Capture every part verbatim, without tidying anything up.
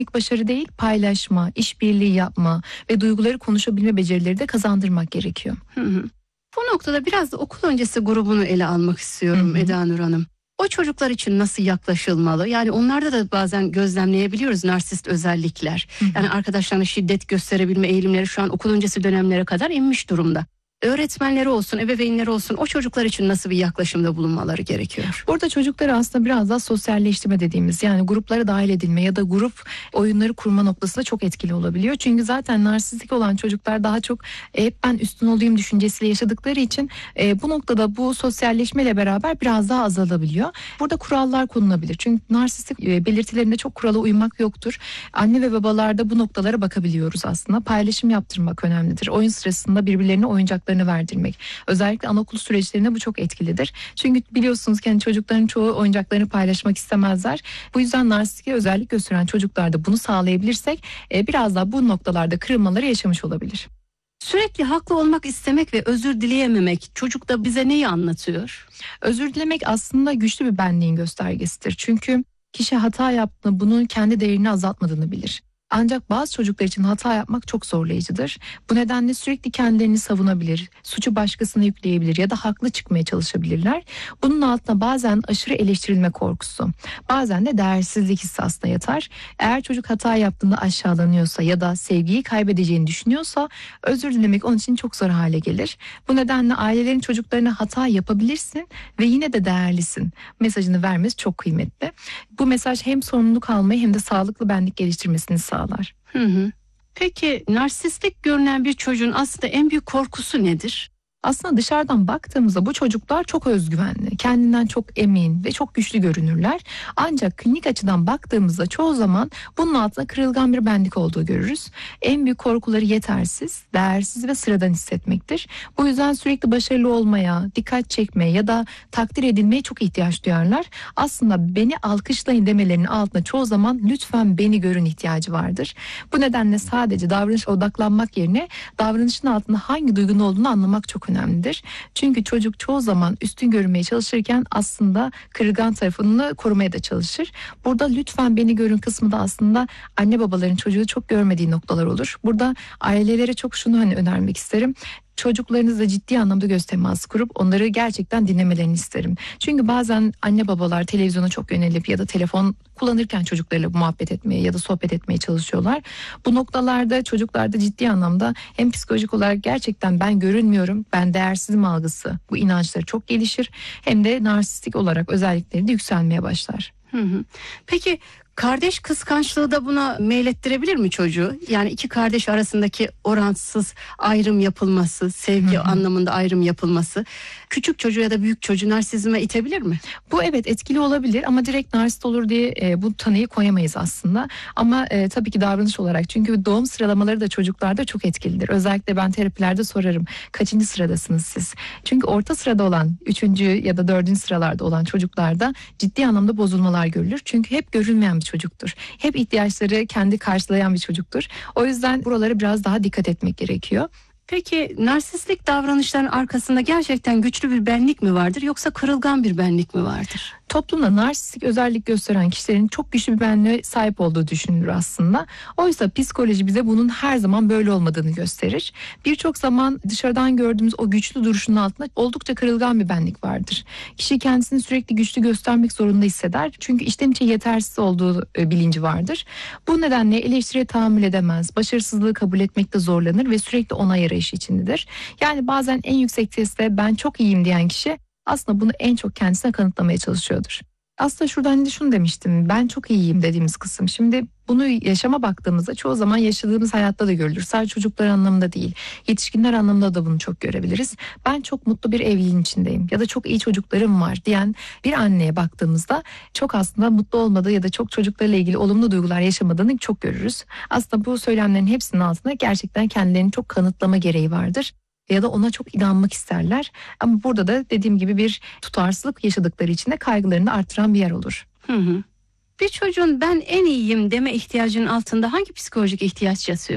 Başarı değil, paylaşma, işbirliği yapma ve duyguları konuşabilme becerileri de kazandırmak gerekiyor. Hı hı. Bu noktada biraz da okul öncesi grubunu ele almak istiyorum, hı hı. Eda Nur Hanım. O çocuklar için nasıl yaklaşılmalı? Yani onlarda da bazen gözlemleyebiliyoruz narsist özellikler. Hı hı. Yani arkadaşlarına şiddet gösterebilme eğilimleri şu an okul öncesi dönemlere kadar inmiş durumda. Öğretmenleri olsun, ebeveynleri olsun, o çocuklar için nasıl bir yaklaşımda bulunmaları gerekiyor? Burada çocukları aslında biraz daha sosyalleştirme dediğimiz, yani gruplara dahil edilme ya da grup oyunları kurma noktasında çok etkili olabiliyor. Çünkü zaten narsistik olan çocuklar daha çok e, hep ben üstün olayım düşüncesiyle yaşadıkları için e, bu noktada bu sosyalleşmeyle beraber biraz daha azalabiliyor. Burada kurallar konulabilir. Çünkü narsistik e, belirtilerinde çok kurala uymak yoktur. Anne ve babalarda bu noktalara bakabiliyoruz aslında. Paylaşım yaptırmak önemlidir. Oyun sırasında birbirlerine oyuncaklar verdirmek. Özellikle anaokul süreçlerinde bu çok etkilidir. Çünkü biliyorsunuz ki hani çocukların çoğu oyuncaklarını paylaşmak istemezler. Bu yüzden narsistike özellik gösteren çocuklarda bunu sağlayabilirsek e, biraz daha bu noktalarda kırılmaları yaşamış olabilir. Sürekli haklı olmak istemek ve özür dileyememek çocukta bize neyi anlatıyor? Özür dilemek aslında güçlü bir benliğin göstergesidir. Çünkü kişi hata yaptığında bunun kendi değerini azaltmadığını bilir. Ancak bazı çocuklar için hata yapmak çok zorlayıcıdır. Bu nedenle sürekli kendilerini savunabilir, suçu başkasına yükleyebilir ya da haklı çıkmaya çalışabilirler. Bunun altında bazen aşırı eleştirilme korkusu, bazen de değersizlik hissi aslında yatar. Eğer çocuk hata yaptığında aşağılanıyorsa ya da sevgiyi kaybedeceğini düşünüyorsa özür dilemek onun için çok zor hale gelir. Bu nedenle ailelerin çocuklarına hata yapabilirsin ve yine de değerlisin mesajını vermesi çok kıymetli. Bu mesaj hem sorumluluk almayı hem de sağlıklı benlik geliştirmesini sağlar. Hı hı. Peki narsistlik görünen bir çocuğun aslında en büyük korkusu nedir? Aslında dışarıdan baktığımızda bu çocuklar çok özgüvenli, kendinden çok emin ve çok güçlü görünürler. Ancak klinik açıdan baktığımızda çoğu zaman bunun altında kırılgan bir benlik olduğu görürüz. En büyük korkuları yetersiz, değersiz ve sıradan hissetmektir. Bu yüzden sürekli başarılı olmaya, dikkat çekmeye ya da takdir edilmeye çok ihtiyaç duyarlar. Aslında beni alkışlayın demelerinin altında çoğu zaman lütfen beni görün ihtiyacı vardır. Bu nedenle sadece davranışa odaklanmak yerine davranışın altında hangi duygunun olduğunu anlamak çok önemlidir. önemlidir. Çünkü çocuk çoğu zaman üstün görünmeye çalışırken aslında kırılgan tarafını korumaya da çalışır. Burada lütfen beni görün kısmı da aslında anne babaların çocuğu çok görmediği noktalar olur. Burada ailelere çok şunu hani önermek isterim. Çocuklarınızla ciddi anlamda göz teması kurup onları gerçekten dinlemelerini isterim. Çünkü bazen anne babalar televizyona çok yönelip ya da telefon kullanırken çocuklarıyla muhabbet etmeye ya da sohbet etmeye çalışıyorlar. Bu noktalarda çocuklarda ciddi anlamda hem psikolojik olarak gerçekten ben görünmüyorum, ben değersizim algısı, bu inançları çok gelişir. Hem de narsistik olarak özellikleri de yükselmeye başlar. Hı hı. Peki kardeş kıskançlığı da buna meylettirebilir mi çocuğu? Yani iki kardeş arasındaki oransız ayrım yapılması, sevgi hı hı. anlamında ayrım yapılması küçük çocuğu ya da büyük çocuğu narsizme itebilir mi? Bu evet etkili olabilir ama direkt narsist olur diye e, bu tanıyı koyamayız aslında. Ama e, tabii ki davranış olarak, çünkü doğum sıralamaları da çocuklarda çok etkilidir. Özellikle ben terapilerde sorarım, kaçıncı sıradasınız siz? Çünkü orta sırada olan, üçüncü ya da dördüncü sıralarda olan çocuklarda ciddi anlamda bozulmalar görülür. Çünkü hep görülmeyen bir çocuktur. Hep ihtiyaçları kendi karşılayan bir çocuktur. O yüzden buralara biraz daha dikkat etmek gerekiyor. Peki narsistlik davranışların arkasında gerçekten güçlü bir benlik mi vardır yoksa kırılgan bir benlik mi vardır? Toplumda narsistik özellik gösteren kişilerin çok güçlü bir benliğe sahip olduğu düşünülür aslında. Oysa psikoloji bize bunun her zaman böyle olmadığını gösterir. Birçok zaman dışarıdan gördüğümüz o güçlü duruşun altında oldukça kırılgan bir benlik vardır. Kişi kendisini sürekli güçlü göstermek zorunda hisseder. Çünkü içten içe yetersiz olduğu bilinci vardır. Bu nedenle eleştiriye tahammül edemez, başarısızlığı kabul etmekte zorlanır ve sürekli onay arayışı içindedir. Yani bazen en yüksek testte ben çok iyiyim diyen kişi aslında bunu en çok kendisine kanıtlamaya çalışıyordur. Aslında şurada hani şunu demiştim, ben çok iyiyim dediğimiz kısım. Şimdi bunu yaşama baktığımızda çoğu zaman yaşadığımız hayatta da görülür. Sadece çocuklar anlamında değil, yetişkinler anlamında da bunu çok görebiliriz. Ben çok mutlu bir evliliğin içindeyim ya da çok iyi çocuklarım var diyen bir anneye baktığımızda çok aslında mutlu olmadığı ya da çok çocuklarıyla ilgili olumlu duygular yaşamadığını çok görürüz. Aslında bu söylemlerin hepsinin altında gerçekten kendilerini çok kanıtlama gereği vardır. Ya da ona çok inanmak isterler. Ama burada da dediğim gibi bir tutarsızlık yaşadıkları için de kaygılarını artıran bir yer olur. Hı hı. Bir çocuğun ben en iyiyim deme ihtiyacının altında hangi psikolojik ihtiyaç yatıyor?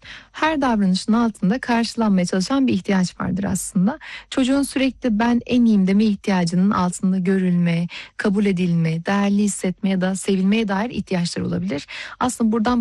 Her davranışın altında karşılanmaya çalışan bir ihtiyaç vardır aslında. Çocuğun sürekli ben en iyiyim deme ihtiyacının altında görülme, kabul edilme, değerli hissetme ya da sevilmeye dair ihtiyaçlar olabilir. Aslında buradan